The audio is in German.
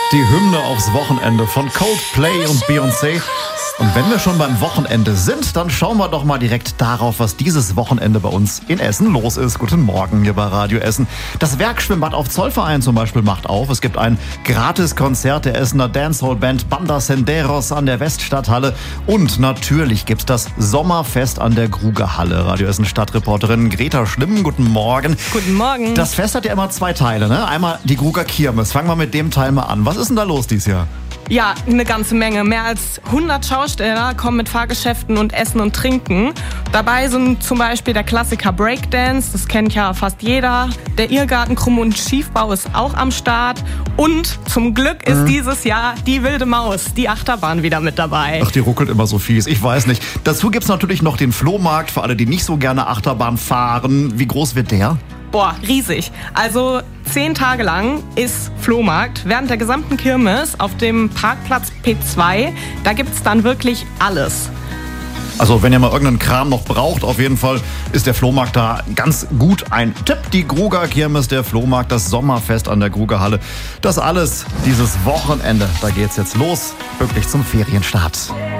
Die Hymne aufs Wochenende von Coldplay und Beyoncé. Und wenn wir schon beim Wochenende sind, dann schauen wir doch mal direkt darauf, was dieses Wochenende bei uns in Essen los ist. Guten Morgen hier bei Radio Essen. Das Werkschwimmbad auf Zollverein zum Beispiel macht auf. Es gibt ein Gratiskonzert der Essener Dancehall-Band Banda Senderos an der Weststadthalle. Und natürlich gibt's das Sommerfest an der Grugerhalle. Radio Essen Stadtreporterin Greta Schlimm, guten Morgen. Guten Morgen. Das Fest hat ja immer zwei Teile, ne? Einmal die Gruger Kirmes. Fangen wir mit dem Teil mal an. Was ist denn da los dieses Jahr? Ja, eine ganze Menge. Mehr als 100 Schausteller kommen mit Fahrgeschäften und Essen und Trinken. Dabei sind zum Beispiel der Klassiker Breakdance, das kennt ja fast jeder. Der Irrgarten Krumm und Schiefbau ist auch am Start. Und zum Glück ist dieses Jahr die Wilde Maus, die Achterbahn, wieder mit dabei. Ach, die ruckelt immer so fies, ich weiß nicht. Dazu gibt's natürlich noch den Flohmarkt, für alle, die nicht so gerne Achterbahn fahren. Wie groß wird der? Boah, riesig. Also 10 Tage lang ist Flohmarkt während der gesamten Kirmes auf dem Parkplatz P2. Da gibt's dann wirklich alles. Also wenn ihr mal irgendeinen Kram noch braucht, auf jeden Fall ist der Flohmarkt da ganz gut ein Tipp. Die Gruger Kirmes, der Flohmarkt, das Sommerfest an der Grugerhalle. Das alles dieses Wochenende. Da geht's jetzt los, wirklich zum Ferienstart.